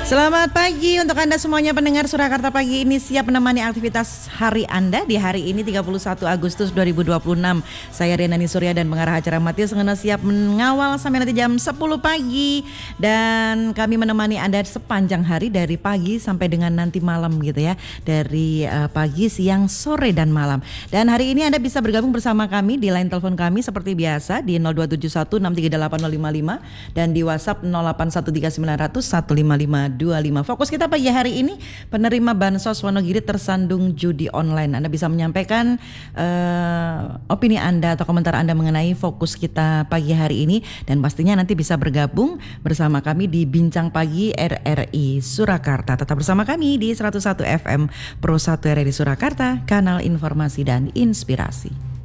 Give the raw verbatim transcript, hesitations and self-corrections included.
Selamat pagi untuk Anda semuanya pendengar Surakarta pagi ini siap menemani aktivitas hari Anda di hari ini tiga puluh satu Agustus dua ribu dua puluh enam. Saya Rianani Surya dan pengarah acara Matius Ngena siap mengawal sampai nanti jam sepuluh pagi dan kami menemani Anda sepanjang hari dari pagi sampai dengan nanti malam gitu ya. Dari uh, pagi, siang, sore dan malam. Dan hari ini Anda bisa bergabung bersama kami di line telepon kami seperti biasa di nol dua tujuh satu enam tiga delapan nol lima lima dan di WhatsApp nol delapan satu tiga sembilan nol nol satu lima lima dua lima. Fokus kita pagi hari ini, penerima Bansos Wonogiri tersandung judi online. Anda bisa menyampaikan uh, opini Anda atau komentar Anda mengenai fokus kita pagi hari ini dan pastinya nanti bisa bergabung bersama kami di Bincang Pagi R R I Surakarta. Tetap bersama kami di seratus satu F M Pro satu R R I Surakarta, kanal informasi dan inspirasi.